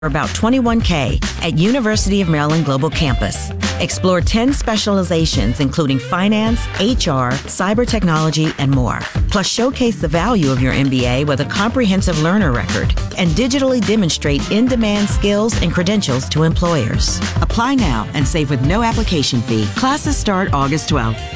about 21K at University of Maryland Global Campus. Explore 10 specializations including finance, HR, cyber technology, and more. Plus, showcase the value of your MBA with a comprehensive learner record and digitally demonstrate in-demand skills and credentials to employers. Apply now and save with no application fee. Classes start August 12th.